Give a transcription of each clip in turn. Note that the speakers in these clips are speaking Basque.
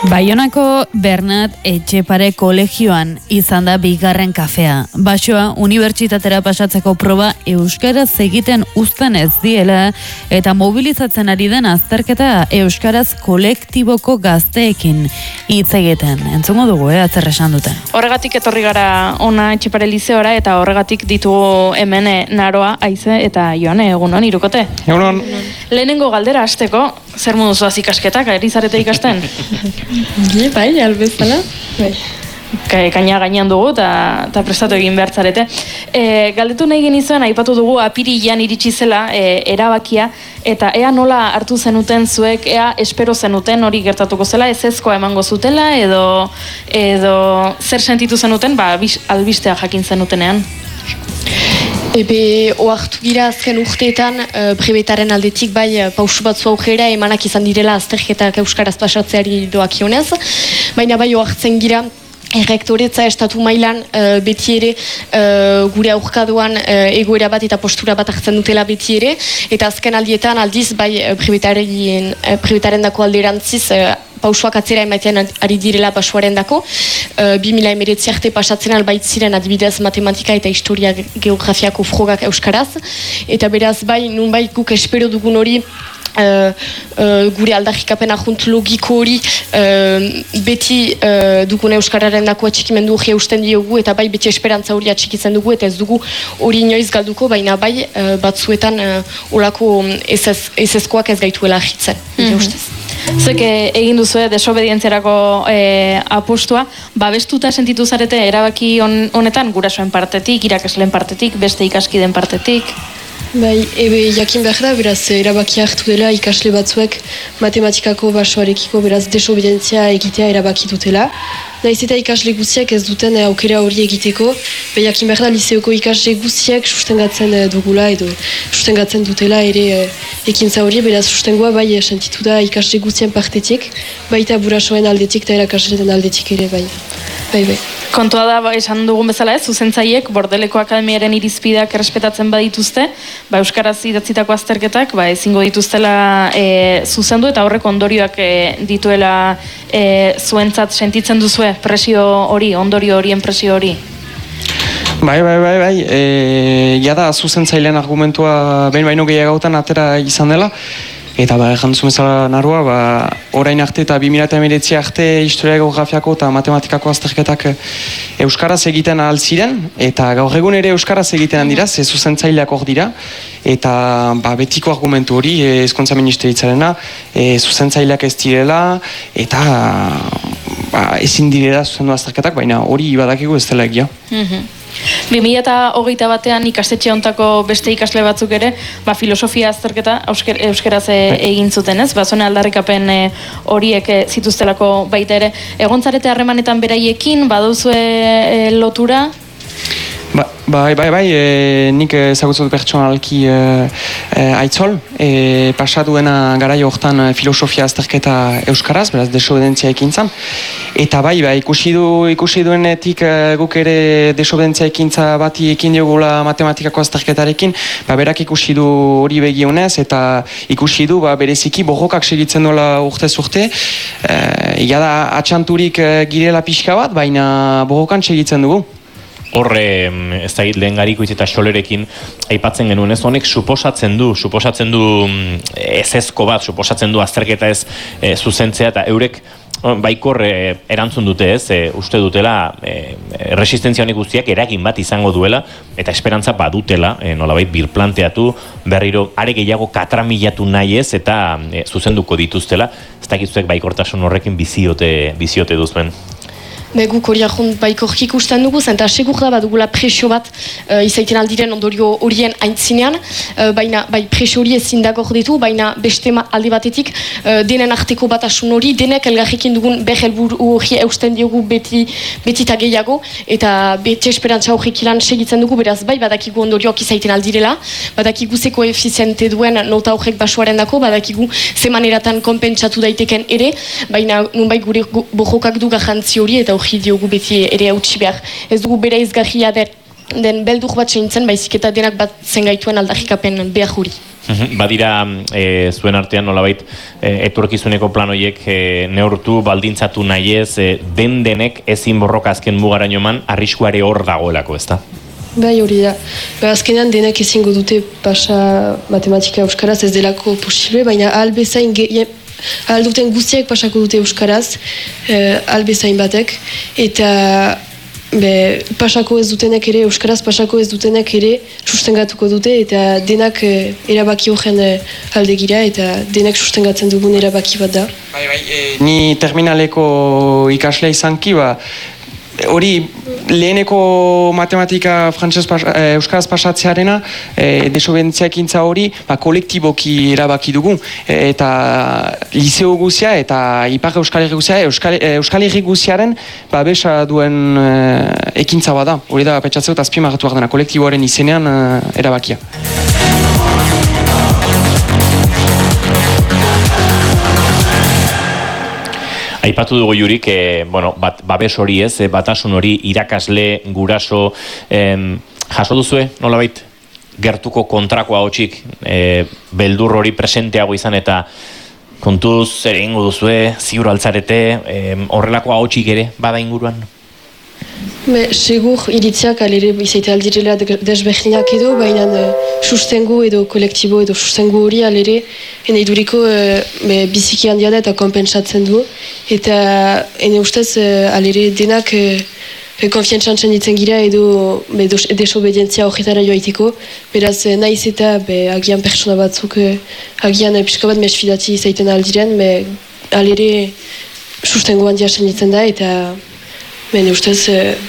Baionako Bernat Etxepare kolegioan izan da bigarren kafea. Basoa unibertsitatera pasatzeko proba euskaraz egiten uzten ez diela eta mobilizatzen ari den azterketa euskaraz kolektiboko gazteekin hitz egiten. Entzungo dugu, zer esan duten. Horregatik etorri gara ona Etxepare lizeora eta horregatik ditugu hemen Naroa, Aize eta Joane, egunon, Hirukote. Egunon. Lehenengo galdera hasteko, zer modu zoaz ikasketak, ari zarete ikasten? Bai, albezala. Kaina gainean dugu eta prestatu egin behar zarete. Galdetu nahi genizuen, aipatu dugu apirilean iritsi zela erabakia, eta ea nola hartu zenuten zuek, ea espero zenuten hori gertatuko zela, ezezkoa emango zutela, edo zer sentitu zenuten, albistea jakin zenutenean. Oartu gira azken urteetan prebetaren aldetik bai pausu batzu aurrera emanak izan direla azterketak euskaraz pasatzeari doakionez, baina bai oartzen gira errektoretza estatu mailan beti ere gure aurkadoan egoera bat eta postura bat hartzen dutela beti ere, eta azken aldietan aldiz bai prebetaren dako alderantziz pausuak atzera ematean ari direla basoaren dako. 2019 arte pasatzen albait ziren adibidez matematika eta historia geografiako frogak euskaraz, eta beraz bai nunbait guk espero dugun hori gure aldarrikapen ajunt logiko hori beti dugun euskararen dako atxikimendu hori eusten diogu, eta bai beti esperantza hori atxikitzen dugu, eta ez dugu hori inoiz galduko, baina bai batzuetan olako ezezkoak ez gaituela ahitzen, ustez. Zuek egin duzue desobedientziarako apostua, babestuta sentitu zarete erabaki honetan gurasoen partetik, irakasleen partetik, beste ikaskideen partetik? Bai, jakin behar da, beraz, erabaki hartu dela ikasle batzuek matematikako basoarekiko, beraz, desobedientzia egitea erabaki dutela. Naiz eta ikasle guztiak ez duten aukera hori egiteko, jakin behar da, liseoko ikasle guztiak sustengatzen dugula edo sustengatzen dutela ere ekintza hori, beraz, sustengoa bai sentitu da ikasle guztien partetik, baita burasoen aldetik eta erakasleen aldetik ere bai. Kontua da, esan dugun bezala zuzentzaiek Bordeleko Akademiaren irizpideak errespetatzen badituzte, euskaraz idatzitako azterketak ezingo dituztela zuzendu, eta horrek ondorioak dituela zuentzat sentitzen duzue presio hori, ondorio horien presio hori? Bai. Jada zuzentzailean argumentua behin baino gehiagautan atera izan dela, eta jantzu bezala Naroa, orain arte eta 2019 arte historia geografiako eta matematikako azterketak euskaraz egiten ahal ziren, eta gaur egun ere euskaraz egiten dira, ze zuzentzaileak hor dira, eta betiko argumentu hori Hezkuntza Ministeritzarena zuzentzaileak ez direla, eta ezin direla zuzendu azterketak, baina hori badakigu ez dela egia. 2021 ikastetxe hontako beste ikasle batzuk ere, filosofia azterketa euskeraz egin zuten, ez? Zuen aldarrikapen horiek zituztelako baita ere. Egontzarete harremanetan beraiekin, baduzue lotura? Bai, nik ezagutzen dut pertsonalki Aitzol, pasaduena garaio hortan filosofia azterketa euskaraz, beraz desobedentzia ekintzan, eta bai, ikusi duenetik guk ere desobedentzia ekintza bati ekin diogula matematikako azterketarekin, berak ikusi du hori begionez, eta ikusi du bereziki borrokak segitzen dola urtez urte, da atxanturik girela pixka bat, baina borrokan segitzen dugu. Horre, ez da lehen gariko eta Xolerekin aipatzen genuen, ez honek suposatzen du ezezko bat, suposatzen du azterketa ez zuzentzea, eta eurek baikor erantzun dute ez, uste dutela resistentzia honek guztiak eragin bat izango duela, eta esperantza badutela, nolabait birplanteatu, berriro are gehiago katramilatu nahi ez, eta zuzenduko dituztela, ez dakizuek baikortasun horrekin biziote duzuen. Guk hori ahont baikorki ikusten dugu, zenta segur da badugula presio bat izaiten aldiren ondorio horien aintzinean, baina presio hori ezin dagor ditu, baina beste alde batetik denen arteko batasun hori, denek elgarrekin dugun helburu hori eusten diogu beti eta gehiago, eta beti esperantza horrek ilan segitzen dugu, beraz badakigu ondorioak izaiten aldirela, badakigu ze koefiziente duen nota horrek basoaren dako, badakigu ze maneratan konpentsatu daiteken ere, baina nunbai gure borrokak du garrantzi hori, eta hori diogu beti ere hautsi behar. Ez dugu bere izgarria den beldur bat seintzen, baizik eta denak bat zengaituen aldarrikapen behar hori. Badira zuen artean nolabait etorkizuneko plan horiek neurtu, baldintzatu nahiez, denek ezin borroka azken mugaraino eman, arriskuare hor dagoelako, ezta? Bai, hori da. Azkenean denak ezingo dute pasa matematika euskaraz ez delako posible, baina ahal duten guztiak pasako dute euskaraz, ahal bezain batek, eta pasako ez dutenak ere, euskaraz pasako ez dutenak ere sustengatuko dute, eta denak erabaki horren aldegira, eta denak sustengatzen dugun erabaki bat da. Ni terminaleko ikaslea izanki, hori leheneko matematika euskaraz pasatzearena desobedientzia ekintza hori kolektiboki erabaki dugu eta liceo guzia eta ipar euskal herri guzia euskal herri guziaren babesa duen ekintza bada, hori da petxatzeu eta azpimarratu behar dena kolektiboaren izenean erabakia. Aipatu dugu Jurik, babes hori ez, batasun hori, irakasle, guraso, jaso duzue, nolabait, gertuko kontrakoa hotxik, beldur hori presenteago izan eta kontuz ere ingo duzue, ziur altzarete, horrelako hotxik ere, bada inguruan? Segur iritziak alere izaite aldirela desberdinak edo, baina sustengu edo kolektibo edo sustengu hori alere ene iduriko biziki handia da eta konpentsatzen du. Eta ene ustez alere denak konfiantzan ditzen gira edo desobedientzia horretara joaiteko. Beraz nahiz eta agian pertsona batzuk agian pixka bat mesfidati izaiten aldiren, alere sustengu handia ditzen da eta bene ustez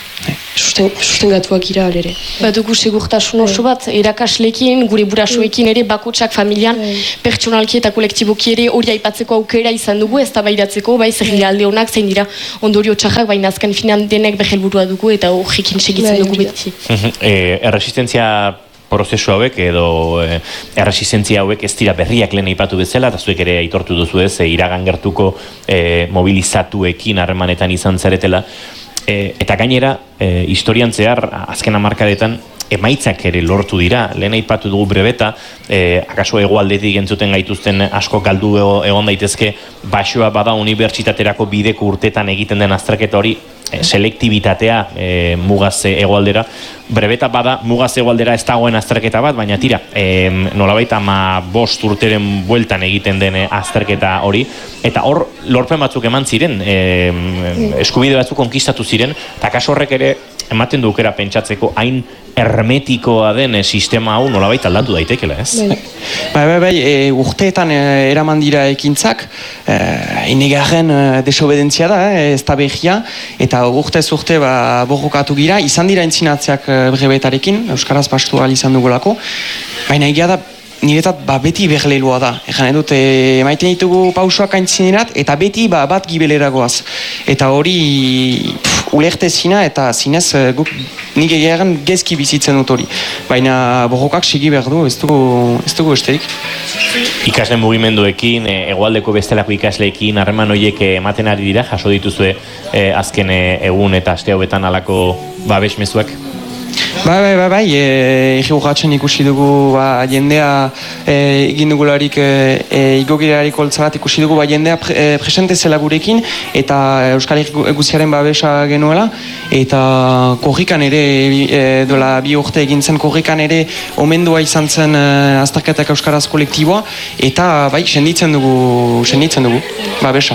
sustengatuak gira alere. Badugu segurtasun oso bat, erakaslekin, gure burasoekin ere, bakotsak familian, pertsonalki eta kolektiboki ere hori aipatzeko aukera izan dugu, ez tabaidatzeko, bai zer dira alde honak, zein dira ondorio txarrak, baina azken finan denek behelburua dugu eta horrekin segitzen dugu beti. Erresistentzia prozesu hauek edo erresistentzia hauek ez dira berriak lehen aipatu bezala, eta zuek ere aitortu duzu ez, iragan gertuko mobilizatuekin harremanetan izan zaretela. Eta gainera, historian zehar, azken hamarkadetan, emaitzak ere lortu dira. Lehen aipatu dugu brebeta, akaso hegoaldetik entzuten gaituzten asko galdu egon daitezke, Baxoa bada unibertsitaterako bideko urtetan egiten den azterketa hori, selektibitatea mugaz hegoaldera. Brebeta bada mugaz hegoaldera ez dagoen azterketa bat, baina tira, nolabait 15 urteren bueltan egiten den azterketa hori, eta hor lorpen batzuk eman ziren, eskubide batzuk konkistatu ziren, eta kaso horrek ere ematen du aukera pentsatzeko hain hermetikoa den sistema hau nolabait aldatu daitekela, ez? Bai, urteetan eraman dira ekintzak, inegarren desobedentzia da, ez da behia, eta urtez urte borrokatu gira, izan dira entzinatzeak brebetarekin, euskaraz pastu ahal izan dugulako, baina egia da, niretat beti berleilua da. Egan edut, maiten ditugu pausoak aintzinerat, eta beti bat gibeleragoaz. Eta hori ulertezina eta zinez nik egeran gezki bizitzen dut hori. Baina borrokak segi behar du, ez dugu esterik. Ikasle mugimenduekin, hegoaldeko bestelako ikasleekin, harreman horiek ematen ari dira, jaso dituzue azken egun eta aste hauetan halako babes mezuak? Bai, egurratzen ikusi dugu jendea egin dugularik igogirarik oltza bat ikusi dugu jendea presente zela gurekin eta Euskal Herri guziaren babesa genuela eta korrikan ere dola 2 urte egin zen korrikan ere omendua izan zen azterketak euskaraz kolektiboa eta bai senditzen dugu babesa.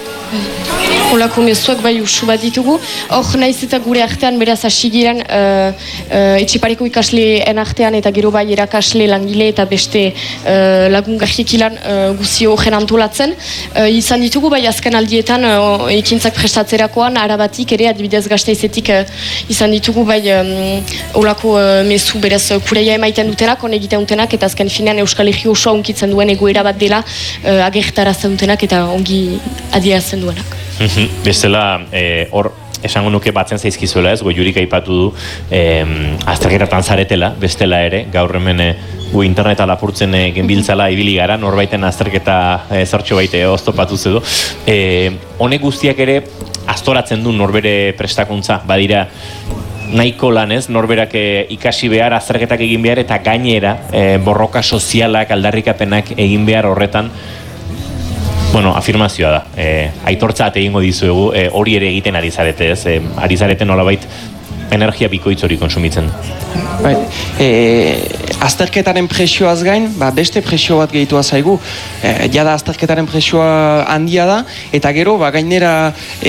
Olako mezuak bai usu bat ditugu. Hor naiz eta gure artean beraz hasi giren etxepareko ikasleen artean eta gero bai erakasle langile eta beste lagungarriek ilan guzio horren antolatzen. Izan ditugu bai azken aldietan ekintzak prestatzerakoan arabatik ere adibidez Gasteizetik izan ditugu bai olako mezu beraz kureia emaiten dutenak, hon egiten dutenak eta azken finean Euskal Herri osoa unkitzen duen egoera bat dela agertarazten dutenak eta ongi adierazten duenak. Bestela, hor esango nuke batzen zaizkizuela ez, Goiurik aipatu du azterketatan zaretela, bestela ere, gaur hemen gu interneta lapurtzen genbiltzala ibili gara, norbaiten azterketa zertxo baite oztopatu edo. Honek guztiak ere astoratzen du norbere prestakuntza, badira nahiko lanez, norberak ikasi behar, azterketak egin behar, eta gainera borroka sozialak, aldarrikapenak egin behar horretan, afirmazioa da. Aitortza egingo dizuegu, hori ere egiten ari zarete, ez? Ari zarete nolabait energia bikoitz hori konsumitzen. Bai, azterketaren presioaz gain, beste presio bat gehitua zaigu. Jada azterketaren presioa handia da, eta gero, gainera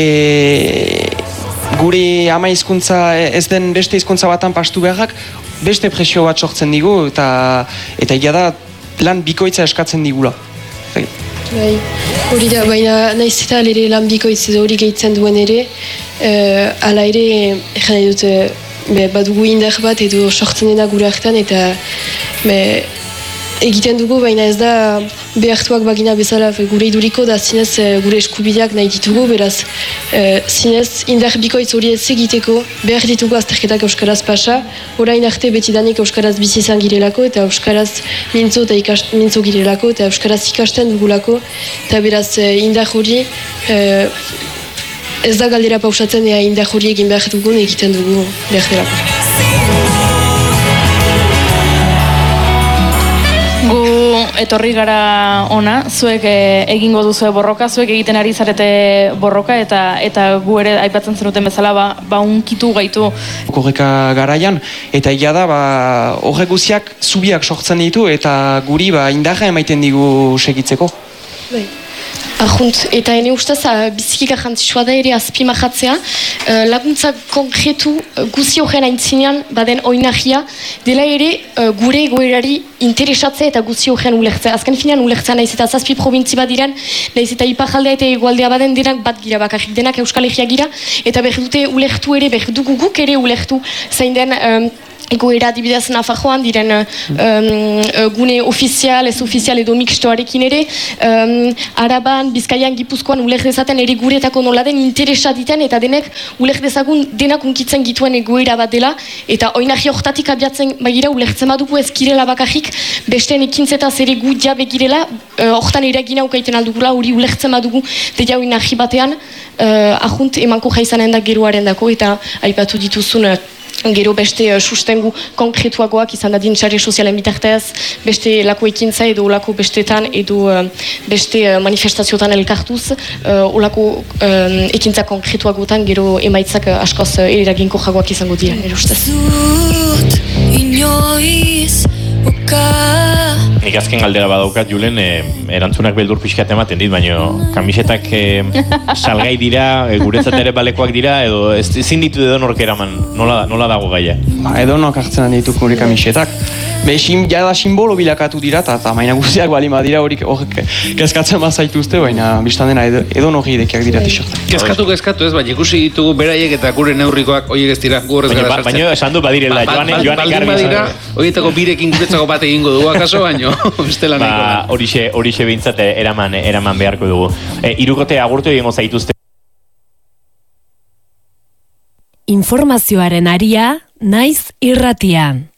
gure ama hizkuntza ez den beste hizkuntza batan pastu beharrak, beste presio bat sortzen digu, eta jada lan bikoitza eskatzen digula. Bai, hori da, baina nahiz eta alere lan bikoitz edo hori gehitzen duen ere, ala ere, nahi dut, badugu indar bat edo sortzen dena gure hartan, eta egiten dugu, baina ez da behartuak bagina bezala gure iduriko da zinez gure eskubideak nahi ditugu, beraz zinez indar bikoitz hori ez egiteko behar ditugu azterketak euskaraz pasa, orain arte betidanik euskaraz bizi izan girelako eta euskaraz mintzo girelako eta euskaraz ikasten dugulako, eta beraz indar hori ez da galdera pausatzen ea indar hori egin behar dugun egiten dugu behar delako. Etorri gara ona, zuek egingo duzue borroka, zuek egiten ari zarete borroka, eta gu ere aipatzen zenuten bezala, unkitu gaitu. Korreka garaian, eta egia da, horrek guziak zubiak sortzen ditu, eta guri indarra emaiten digu segitzeko. Bai. Arjunt, eta ene ustez biziki garrantzitsua da ere azpimarratzea, laguntza konkretu guzi horren aintzinean baden oinahia, dela ere gure egoerari interesatzea eta guzi horren ulertzea. Azken finean ulertzea nahiz eta zazpi probintzi bat diren, nahiz eta ipajaldea eta egualdea baden denak bat gira bakarrik, denak Euskal Herria gira, eta behar dute ulertu ere, behar dugu guk ere ulertu zein den egoera adibidez Nafarroan diren gune ofizial, ez ofizial edo mixtoarekin ere, Araban, Bizkaian, Gipuzkoan uler dezaten ere guretako nola den interesa diten eta denek uler dezagun denak unkitzen gituen egoera bat dela, eta oinarri hortatik abiatzen bagira ulertzen badugu ez girela bakarrik, besteen ekintzetaz ere gu jabe girela, hortan eragina ukaiten aldugula, hori ulertzen badugu deia oinarri batean, ahunt emanko jaizanen da geroaren dako, eta aipatu dituzun gero beste sustengu konkretuagoak izan da sare sozialen bitartez, beste lako ekintza edo olako bestetan edo beste manifestazioetan elkartuz, olako ekintza konkretuagoetan gero emaitzak askoz eraginko jagoak izango dira, nire ustez. Nik azken galdera badaukat, Julen, erantzunak beldur pixkat ematen dit, baina kamisetak salgai dira, guretzat ere balekoak dira, edo ezin ditu edonork eraman, nola dago gaia? Edonok hartzen ditu gure kamisetak. Jada simbolo bilakatu dira, eta maina guztiak balima dira horik kezkatzen bazaituzte, baina biztan dena edonok idekiak dira t-shirtak. Kezkatu ez, baina ikusi ditugu beraiek eta gure neurrikoak horiek ez dira gu horrez gara sartzen. Baina esan du badirela, Joanek badira, horietako birekin guretzako bat egingo dugu akaso, baino bestela nahiko. Horixe behintzat eraman beharko dugu. Hirukote agurtu egingo zaituzte. Informazioaren aria, naiz irratian.